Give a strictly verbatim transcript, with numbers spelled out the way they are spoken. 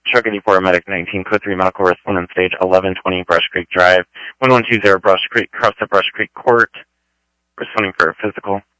Truck eighty-four, Medic nineteen, Code three, Medical Respondent, Stage eleven twenty, Brush Creek Drive, one one two zero, Brush Creek, cross the Brush Creek Court, responding for a physical.